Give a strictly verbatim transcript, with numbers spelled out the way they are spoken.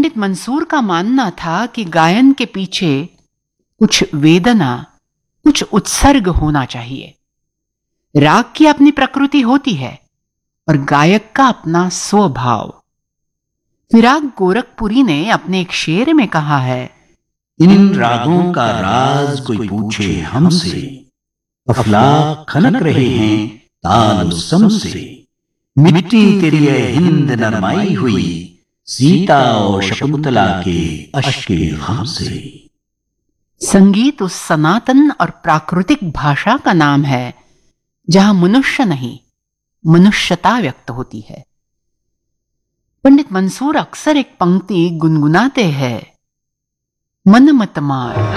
पंडित मंसूर का मानना था कि गायन के पीछे कुछ वेदना, कुछ उत्सर्ग होना चाहिए। राग की अपनी प्रकृति होती है और गायक का अपना स्वभाव। फिराक गोरखपुरी ने अपने एक शेर में कहा है, इन रागों का राज कोई पूछे हमसे, अफलाक खनक रहे हैं ताल सम से। मिट्टी तेरी है हिंद नरमाई हुई, सीता और शकुंतला के अश्के गम से। संगीत उस सनातन और प्राकृतिक भाषा का नाम है जहां मनुष्य नहीं, मनुष्यता व्यक्त होती है। पंडित मंसूर अक्सर एक पंक्ति गुनगुनाते हैं, मन मत मार।